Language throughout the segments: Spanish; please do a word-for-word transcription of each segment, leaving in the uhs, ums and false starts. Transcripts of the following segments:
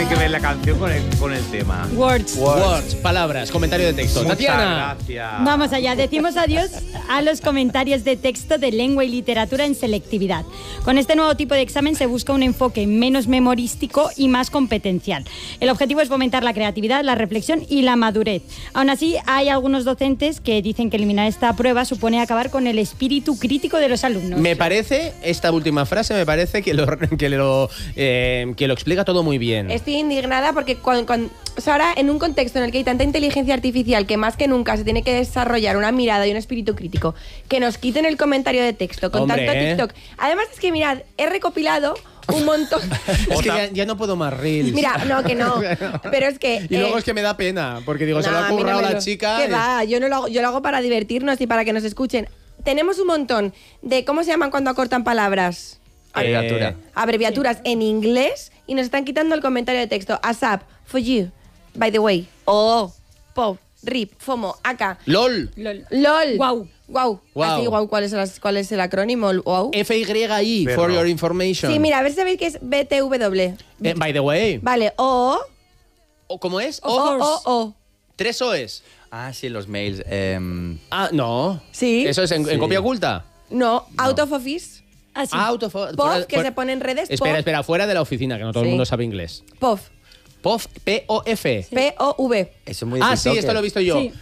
que ver la canción con el, con el tema. Words. Words. Words. Palabras. Comentario de texto. Muchas Tatiana. gracias. Vamos allá. Decimos adiós a los comentarios de texto de lengua y literatura en selectividad. Con este nuevo tipo de examen se busca un enfoque menos memorístico y más competencial. El objetivo es fomentar la creatividad, la reflexión y la madurez. Aún así, hay algunos docentes que dicen que eliminar esta prueba supone acabar con el espíritu crítico de los alumnos. Me parece, esta última frase, me parece que lo, que lo, eh, que lo explica todo muy bien. Estoy indignada porque cuando, cuando, o sea, ahora en un contexto en el que hay tanta inteligencia artificial que más que nunca se tiene que desarrollar una mirada y un espíritu crítico, que nos quiten el comentario de texto con Hombre, tanto ¿eh? TikTok. Además es que mirad, he recopilado un montón. Es que ya, ya no puedo más reels. Mira, no, que no. Pero es que... Y luego eh, es que me da pena, porque digo, se no, lo ha a mí no currado me la lo- chica. ¿Qué y- va? Yo no lo hago, yo lo hago para divertirnos y para que nos escuchen. Tenemos un montón de... ¿Cómo se llaman cuando acortan palabras? Abreviatura. Eh, Abreviaturas en inglés y nos están quitando el comentario de texto. ASAP, for you, by the way. O, pop, rip, fomo, acá. LOL. Lol. LOL. Guau. Guau. Guau. Así, guau. ¿Cuál es, el, ¿Cuál es el acrónimo? Wow. F Y I, Perro. for your information. Sí, mira, a ver si sabéis qué es B T W. Eh, by the way. Vale, O, ¿O ¿Cómo es? O, O, O, O. tres O's. Ah, sí, los mails. em, Ah, no. Sí. ¿Eso es en, en Sí. copia oculta? No, out of office. Así. Out of... P O fuera- F, que fuera- se pone en redes. Espera, P espera, fuera de la oficina, que no todo Sí. el mundo sabe inglés. O F. P O F, P O F. P O V. eso es muy de Ah, sí, TikToker. esto lo he visto yo. Sí.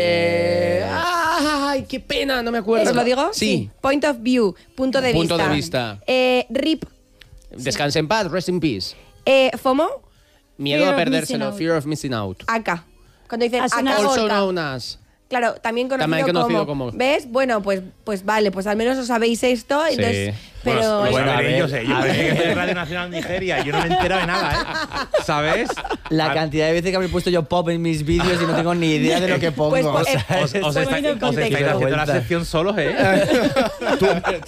Eh, Eh, ¡Ay, qué pena! No me acuerdo. ¿Os lo digo? Sí. Point of view, punto de Punto vista. de vista. Eh, R I P, Descanse en paz, rest in peace. eh, FOMO, Miedo Fear a of perdérselo, missing out. fear of missing out. A K. Cuando dicen As A soon K as- Also Gorka. known as. Claro, también conocido, También conocido como, como- ¿Ves? Bueno, pues, pues vale, pues al menos os sabéis esto. Sí. Entonces, Bueno, pero... lo bueno, a sabré ver, yo sé. Yo a parece ver. que estoy en Radio Nacional Nigeria. Yo no me he enterado de nada, ¿eh? ¿Sabes? La A- cantidad de veces que habré puesto yo pop en mis vídeos y no tengo ni idea de lo que pongo. Pues, o pues, sea, Os, os, Poniendo está- en os estáis contexto. haciendo la Vuelta. sección solos, ¿eh? Tú-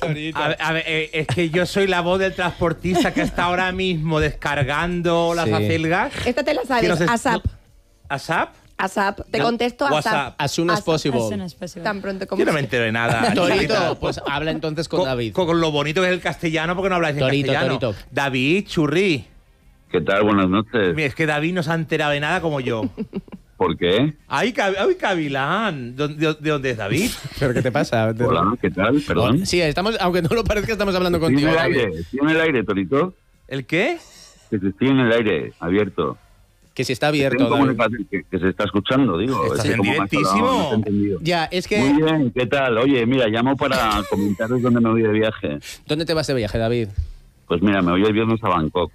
a ver, a ver, eh, es que yo soy la voz del transportista que está ahora mismo descargando las Sí. acelgas. Esta te la Que sabes, nos es- ASAP. ¿ASAP? ASAP. Te No, contesto WhatsApp. ASAP. As soon as ASAP. possible. As soon as possible. Tan pronto como Yo no me sea. entero de nada. Torito, pues habla entonces con, con, David. con- con lo bonito que es el castellano, porque no habláis en Torito, castellano. Torito. David, churri. ¿Qué tal? Buenas noches. Mira, es que David no se ha enterado de nada como yo. ¿Por qué? ¡Ay, Cav- ay, Cavilán! ¿De, de- de dónde es David? ¿Pero qué te pasa? Hola, ¿qué tal? Perdón. Sí, estamos, aunque no lo parezca, estamos hablando Estoy en contigo, el David. aire, estoy en el aire, Torito. ¿El qué? Que estoy en el aire, abierto. Que si está Estoy en abierto, David. comunicación, que, que se está escuchando, digo. Estás Es que en como me has directísimo. hablado, no te he entendido. Ya, es que... Muy bien, ¿qué tal? Oye, mira, llamo para comentaros dónde me voy de viaje. ¿Dónde te vas de viaje, David? Pues mira, me voy el viernes a Bangkok.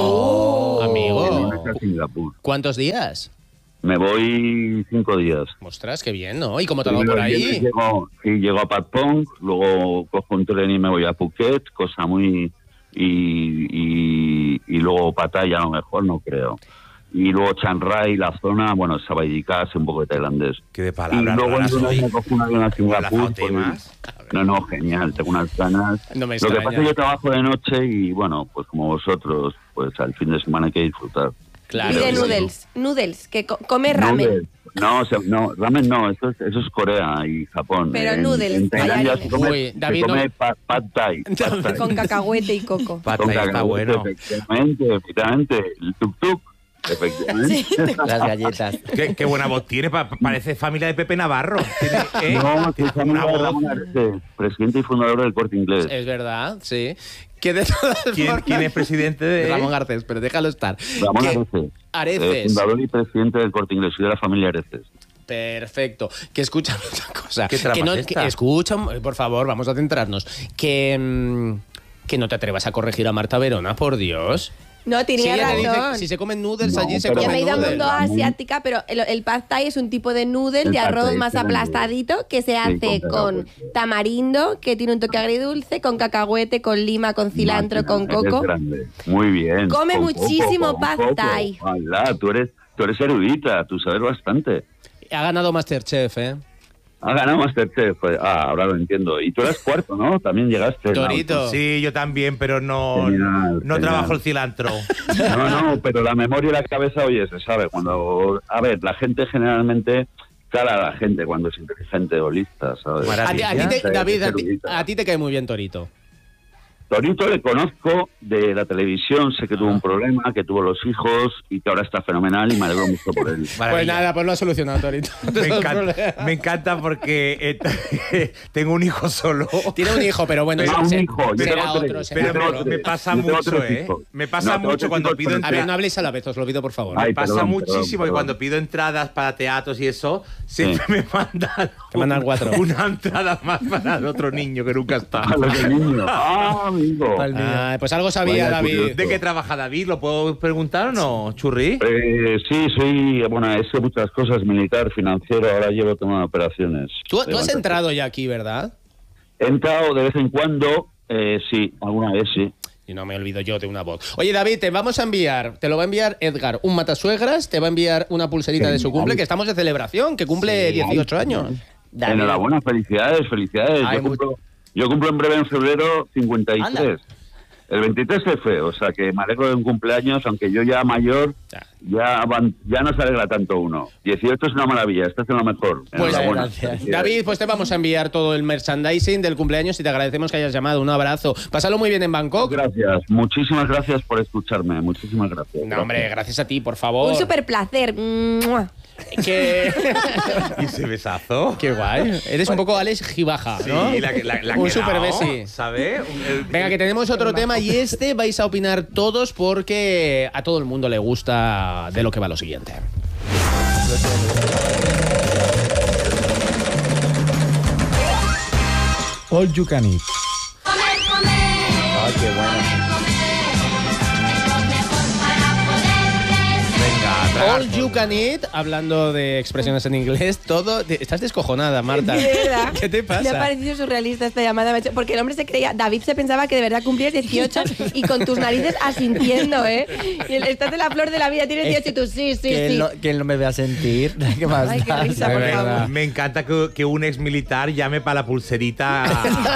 ¡Oh! El Amigo. lunes a Singapur. ¿Cuántos días? Me voy cinco días. Ostras, qué bien, ¿no? ¿Y cómo te ha dado Primero por el viernes ahí? Llego, sí, llego a Patpong, luego cojo un tren y me voy a Phuket, cosa muy... Y, y, y luego Pattaya, a lo mejor, no creo. Y luego Chiang Rai, la zona, bueno, Sawadee-Khas, un poco de tailandés. Que de Y palabras luego raras en hoy. me cojo un avión a Singapur. Enlazado pues, temas. no, no, genial, tengo unas ganas. No me Lo que extraña. pasa es que yo trabajo de noche y, bueno, pues como vosotros, pues al fin de semana hay que disfrutar. Claro. Y de que sí. noodles. Noodles, que co- come ramen. Noodles. No, o sea, no, ramen no, eso es, eso es Corea y Japón. Pero en, noodles, En Tailandia vaya se come, Uy, se David, come no- pad, pad thai. Pad thai. Con cacahuete y coco. Pata, Con está cacahuete, bueno. Efectivamente, efectivamente. El tuk-tuk, efectivamente. las galletas. ¿Qué, qué buena voz tiene, pa- parece familia de Pepe Navarro. Tiene, ¿eh? No, que es Tiene una amigo de voz. Ramón Arce, presidente y fundador del Corte Inglés. Es verdad, sí. Que de todas ¿Quién, formas- quién es presidente de...? Ramón Garcés, pero déjalo estar. Ramón Que- Areces. Areces. Eh, fundador y presidente del Corte Inglés, soy de la familia Areces. Perfecto. Que escucha otra cosa. ¿Qué trampa que no, es esta? que escucha, por favor, vamos a centrarnos. Que, mm, que no te atrevas a corregir a Marta Verona, por Dios. No, Si, tenía ella te dice- razón. si se comen noodles No, allí, se pero- Yo comen me he ido al noodles. mundo asiática, pero el, el pad thai es un tipo de noodle El de pad arroz thai, más sí, aplastadito que se hace con con cacahuete. tamarindo, que tiene un toque agridulce, con cacahuete, con lima, con cilantro, con Máquina, eres coco. grande. Muy bien. Come Con muchísimo coco, con pad coco. thai. Ojalá, tú eres, tú eres erudita, tú sabes bastante. Ha ganado Masterchef, ¿eh? Ha ganado Masterchef. Pues, ah, ahora lo entiendo. Y tú eras cuarto, ¿no? También llegaste. ¿no? Torito. Sí, yo también, pero no, Genial, no genial. trabajo el cilantro. No, no, pero la memoria y la cabeza, oye, se sabe. Cuando, a ver, la gente generalmente cala a la gente cuando es inteligente o lista, ¿sabes? Maravilla. A ti, a ti te- Sí, David, a ti, erudita. a ti te cae muy bien Torito. Torito le conozco de la televisión, sé que tuvo un problema, que tuvo los hijos y que ahora está fenomenal y me alegro mucho por él. Pues nada, pues lo ha solucionado, Torito. Me encanta, me encanta porque eh, tengo un hijo solo. Tiene un hijo, pero bueno, Ah, un hijo, yo será tengo otro. tres. será Pero tengo me, otro. me tres. pasa Yo tengo mucho, tres ¿eh? hijos. Me pasa No, tengo mucho tres cuando hijos pido con A ver, entradas. no habléis a la vez, os lo pido por favor. Ay, Me pasa perdón, muchísimo perdón, que perdón. cuando pido entradas para teatros y eso, siempre Sí. me mandan, Te mandan cuatro. una entrada más para el otro niño que nunca está. A los de niños. Ah, amigo. Ah, pues algo sabía, Vaya David. curioso. ¿De qué trabaja David? ¿Lo puedo preguntar o no, Churri? Eh, sí, soy, bueno, he hecho muchas cosas, militar, financiero, ahora llevo tomando operaciones. Tú, tú has Levanto- entrado ya aquí, ¿verdad? He entrado de vez en cuando, eh, sí, alguna vez sí. Y no me olvido yo de una voz. Oye, David, te vamos a enviar, te lo va a enviar Edgar, un matasuegras, te va a enviar una pulserita Sí, de su cumple, David. que estamos de celebración, que cumple Sí. dieciocho años. David. Enhorabuena, felicidades, felicidades. Ay, Yo cumplo, yo cumplo en breve en febrero cincuenta y tres. Anda. El veintitrés se fue, o sea que me alegro de un cumpleaños, aunque yo ya mayor, Ya. ya van- ya no se alegra tanto uno. dieciocho es una maravilla, esto es lo mejor. Pues Enhorabuena. gracias. Felicidades. David, pues te vamos a enviar todo el merchandising del cumpleaños y te agradecemos que hayas llamado. Un abrazo. Pásalo muy bien en Bangkok. Gracias, muchísimas gracias por escucharme, muchísimas gracias. No, hombre, gracias a ti, por favor. Un súper placer. Mua. Que... ¿Y ese besazo? Qué guay. Eres un poco Alex Gibaja, ¿no? Sí, la, la, la un que super dao, besi. ¿sabes? Venga, que tenemos otro tema y este vais a opinar todos porque a todo el mundo le gusta de lo que va lo siguiente. All you can eat. Ay, qué bueno. Venga, tragar. All you can eat, hablando de expresiones en inglés, todo... te- Estás descojonada, Marta. De verdad. ¿Qué te Me ha pasa? parecido surrealista esta llamada, macho, porque el hombre se creía, David se pensaba que de verdad cumplías dieciocho y con tus narices asintiendo, ¿eh? Y el- estás de la flor de la vida, tienes dieciocho y tú sí, sí, que, sí. él no, que él no me vea sentir. ¿Qué más Ay, qué da? risa, De por verdad. favor. Me encanta que, que un ex militar llame para la pulserita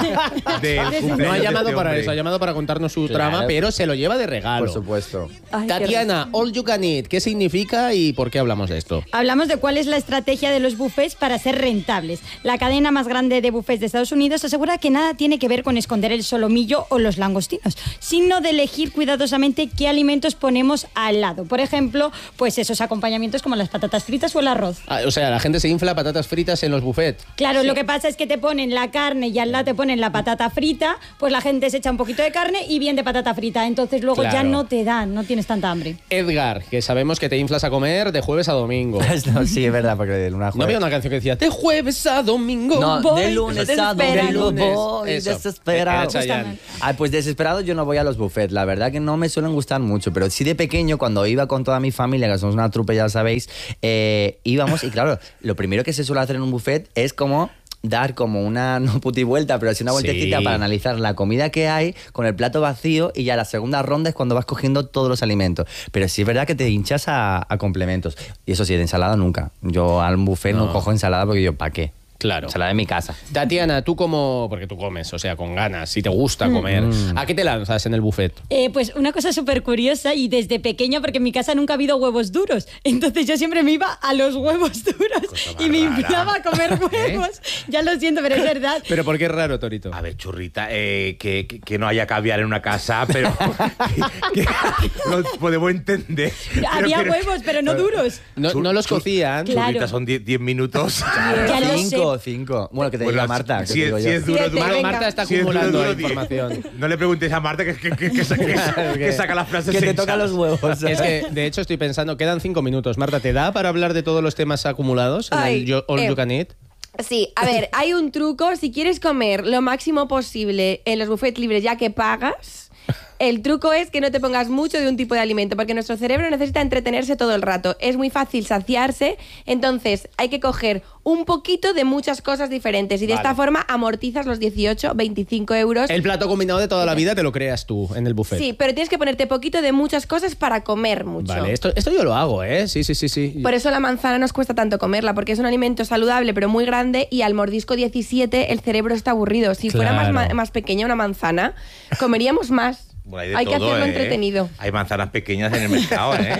del cumpleaños No ha de llamado este para hombre. eso, ha llamado para contarnos su Claro. trama, pero se lo lleva de regalo. Por supuesto. Ay, qué Tatiana, All You Can Eat, ¿qué significa y por qué hablamos de esto? Hablamos de cuál es la estrategia de los buffets para ser rentables. La cadena más grande de buffets de Estados Unidos asegura que nada tiene que ver con esconder el solomillo o los langostinos, sino de elegir cuidadosamente qué alimentos ponemos al lado. Por ejemplo, pues esos acompañamientos como las patatas fritas o el arroz. Ah, o sea, la gente se infla patatas fritas en los buffets. Claro, lo que pasa es que te ponen la carne y al lado te ponen la patata frita, pues la gente se echa un poquito de carne y bien de patata frita. Entonces luego ya Claro. no te dan, no tienes tanta hambre. Edgar, que sabemos que te inflas a comer de jueves a domingo. No, sí, es verdad, porque de luna a ¿No jueves. había una canción que decía de jueves a domingo? No, Voy de lunes a desesperado. domingo Lunes, voy eso. desesperado. Era Chayanne. Ah, pues desesperado yo no voy a los buffets. La verdad que no me suelen gustar mucho, pero sí de pequeño, cuando iba con toda mi familia, que somos una trupe, ya sabéis, eh, íbamos y claro, lo primero que se suele hacer en un buffet es como dar como una, no puti vuelta, pero así una vueltecita Sí. para analizar la comida que hay con el plato vacío y ya la segunda ronda es cuando vas cogiendo todos los alimentos. Pero sí es verdad que te hinchas a, a complementos. Y eso sí, de ensalada nunca. Yo al buffet no, No. cojo ensalada porque yo, ¿para qué? Claro. Ensalada de mi casa. Tatiana, tú como... Porque tú comes, o sea, con ganas, si te gusta comer. ¿A qué te lanzas en el buffet? Eh, pues una cosa súper curiosa y desde pequeña, porque en mi casa nunca ha habido huevos duros. Entonces yo siempre me iba a los huevos duros Cosa y me más rara. inflaba a comer huevos. Ya lo siento, pero es verdad. Pero ¿por qué es raro, Torito? A ver, churrita, eh, que, que, que no haya caviar en una casa, pero que, que lo podemos entender. Pero Había que- huevos, pero no duros. No, no los cocían. Claro. Churrita, son diez minutos. Ya lo sé. Cinco, cinco. Bueno, que te Bueno, diga Marta. que si, te es- digo si yo. es duro, Siete, duro. Mar- venga. Marta está Si es duro, acumulando duro, diez. información. No le preguntes a Marta que, que, que, que, sa- que, sa- que saca las frases Que te sensatas. toca los huevos. Es que, de hecho, estoy pensando, quedan cinco minutos. Marta, ¿te da para hablar de todos los temas acumulados en Ay, el Yo- All eh, You Can Eat? Sí, a ver, hay un truco. Si quieres comer lo máximo posible en los buffets libres ya que pagas, el truco es que no te pongas mucho de un tipo de alimento, porque nuestro cerebro necesita entretenerse todo el rato. Es muy fácil saciarse, entonces hay que coger un poquito de muchas cosas diferentes y de Vale. esta forma amortizas los dieciocho, veinticinco euros. El plato combinado de toda la vida te lo creas tú en el buffet. Sí, pero tienes que ponerte poquito de muchas cosas para comer mucho. Vale, esto, esto yo lo hago, ¿eh? Sí, sí, sí, sí. Por eso la manzana nos cuesta tanto comerla, porque es un alimento saludable pero muy grande y al mordisco diecisiete el cerebro está aburrido. Si fuera más, Claro. ma- más pequeña una manzana, comeríamos más. Bueno, hay de Hay que todo, hacerlo ¿eh? entretenido. Hay manzanas pequeñas en el mercado, ¿eh?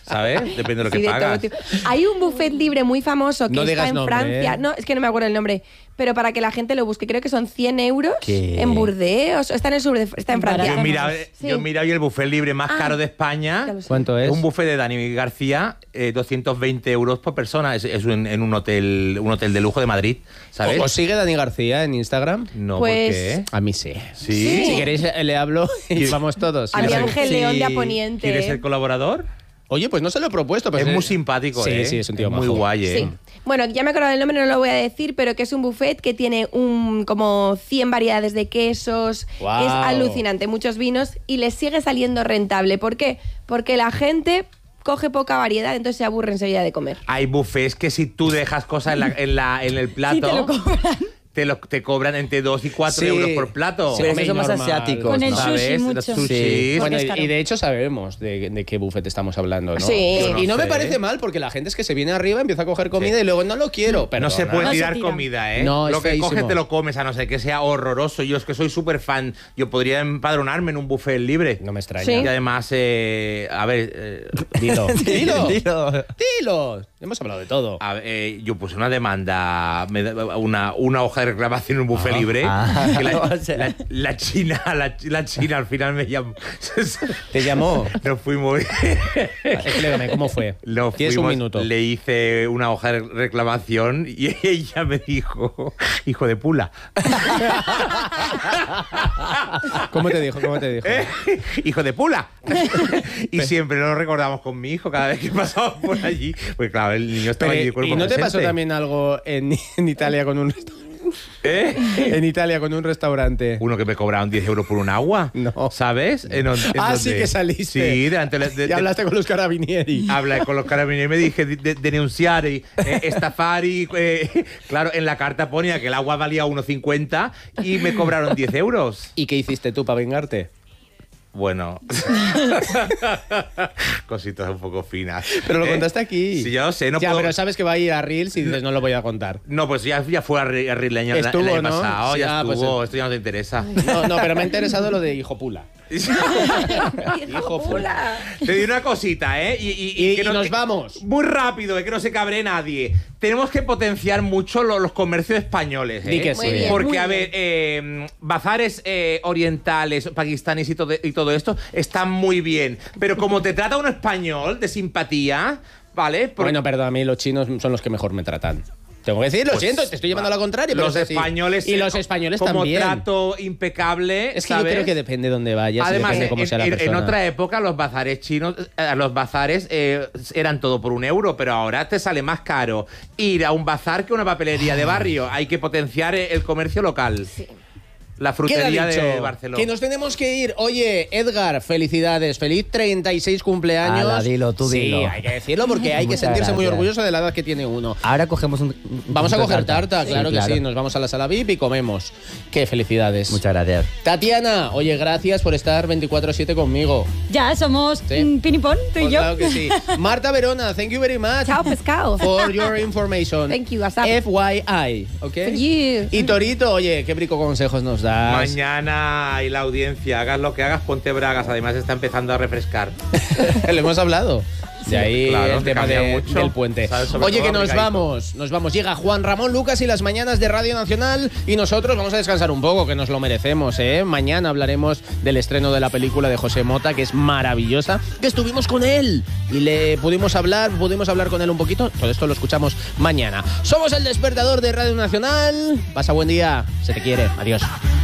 ¿sabes? Depende de lo que Sí, de pagas. todo tipo. Hay un buffet libre muy famoso que No está digas en nombre, Francia. ¿eh? No, es que no me acuerdo el nombre. Pero para que la gente lo busque, creo que son cien euros ¿Qué? en Burdeos. Está en el sur de, está en Francia. Yo mira, Sí. yo mira hoy el buffet libre más Ah, caro de España. ya lo sé. ¿Cuánto es? Un buffet de Dani García, eh, doscientos veinte euros por persona. Es, es un- en un hotel un hotel de lujo de Madrid, ¿sabes? ¿Os sigue Dani García en Instagram? No, Pues- ¿por qué? A mí sí. ¿Sí? Si queréis, eh, le hablo y vamos todos. A mi Sí. Ángel Sí. León de Aponiente. ¿Quieres ser colaborador? Oye, pues no se lo he propuesto. Pero es muy simpático, sí, ¿eh? Sí, es un tío muy majo. guay, ¿eh? Sí. Bueno, ya me he acordado del nombre, no lo voy a decir, pero que es un buffet que tiene un como cien variedades de quesos. Guau. Es alucinante, muchos vinos y les sigue saliendo rentable. ¿Por qué? Porque la gente coge poca variedad, entonces se aburre enseguida de comer. Hay buffets que si tú dejas cosas en, la, en, la, en el plato, Sí, te lo cobran. te, lo, te cobran entre dos y cuatro Sí. euros por plato. Sí, Pero hombre, esos son más normal. asiáticos, Con el ¿no? sushi ¿Sabes? mucho. Los Sí. sushis. Bueno, Porque es y, caro. y de hecho sabemos de, de qué buffet estamos hablando, ¿no? Sí. Yo no y no me sé. parece mal porque la gente es que se viene arriba, empieza a coger comida Sí. y luego no lo quiero. No se Perdona. puede No se tirar tira. comida, ¿eh? No, es lo que feísimo. coges te lo comes, a no ser que sea horroroso. Yo es que soy súper fan. Yo podría empadronarme en un buffet libre. No me extraña. Sí. Y además, eh, a ver, eh, Dilo. Dilo. Dilo. Dilo. Hemos hablado de todo. a ver, eh, yo puse una demanda, me da- una, una hoja de reclamación en un buffet libre. Ah. que la, O sea. la- la China, la, la China al final me llamó. Te llamó. Nos fuimos. Explícame, ¿cómo fue? Lo Tienes un fuimos, minuto. Le hice una hoja de reclamación y ella me dijo, hijo de pula. ¿Cómo te dijo? ¿Cómo te dijo? ¿Eh? Hijo de pula. Y siempre lo recordamos con mi hijo cada vez que pasamos por allí. Pues claro, el niño estaba Pero, allí de cuerpo ¿y no te pasó presente. también algo en, en Italia con un restaurante? ¿Eh? En Italia con un restaurante. Uno que me cobraron diez euros por un agua. No. ¿Sabes? En on- en Ah, donde- sí que saliste. Sí, delante de, de- Y hablaste con los carabinieri. Hablé con los carabineros y me dije de, de- denunciar y eh, estafar y eh, claro, en la carta ponía que el agua valía uno cincuenta y me cobraron diez euros. ¿Y qué hiciste tú para vengarte? Bueno, cositas un poco finas. Pero lo ¿Eh? contaste aquí. Sí, yo lo sé, no ya, puedo... pero sabes que va a ir a Reels y dices, no lo voy a contar. No, pues ya, ya fue a Ri- a Ri- el año, el Estuvo, año ¿no? pasado, Sí, ya ah, pues, estuvo, eh. esto ya no te interesa. No, no, pero me ha interesado lo de hijo pula. Hijo pula. Te digo una cosita, ¿eh? Y, y- y Y- que y nos que- vamos. Muy rápido, ¿eh? Que no se cabre nadie. Tenemos que potenciar mucho lo- los comercios españoles, ¿eh? Di que Muy sí. bien. Porque, muy a ver, eh, bazares eh, orientales, pakistaníes y todo, y todo esto están muy bien. Pero como te trata un español de simpatía, ¿vale? Por- Bueno, perdón, a mí los chinos son los que mejor me tratan. Tengo que decir, lo Pues, siento, te estoy llevando a la contraria, pero los es así. españoles Y eh, los españoles como también. trato impecable. Es que ¿sabes? yo creo que depende de dónde vayas y Además, depende en, cómo sea la en- en persona. otra época los bazares chinos, eh, los bazares eh, eran todo por un euro, pero ahora te sale más caro ir a un bazar que a una papelería de barrio. Hay que potenciar eh, el comercio local. La frutería Queda de dicho, Barcelona. que nos tenemos que ir. Oye, Edgar, felicidades. Feliz treinta y seis cumpleaños. Ala, dilo, tú sí, dilo. hay que decirlo porque hay que Muchas sentirse muy gracias. orgulloso de la edad que tiene uno. Ahora cogemos un. un Vamos a trocito de coger tarta, Sí, claro que sí. Nos vamos a la sala V I P y comemos. Qué felicidades. Muchas gracias. Tatiana, oye, gracias por estar veinticuatro siete conmigo. Ya somos Sí. mm, pinipón, tú y Pues yo. claro que sí. Marta Verona, thank you very much. Chao, pescado. For your information. Thank you, WhatsApp. F Y I, ¿ok? For you. Y Torito, oye, qué brico consejos nos das. Mañana y la audiencia, hagas lo que hagas, ponte bragas. Además está empezando a refrescar. Lo hemos hablado. De ahí claro, el te tema cambia de- mucho. del puente. ¿Sabes? Sobre Oye, todo que nos abrigadito. vamos, nos vamos. Llega Juan Ramón Lucas y las mañanas de Radio Nacional y nosotros vamos a descansar un poco, que nos lo merecemos, ¿eh? Mañana hablaremos del estreno de la película de José Mota, que es maravillosa, que estuvimos con él y le pudimos hablar, pudimos hablar con él un poquito. Todo esto lo escuchamos mañana. Somos el despertador de Radio Nacional. Pasa buen día, se te quiere. Adiós.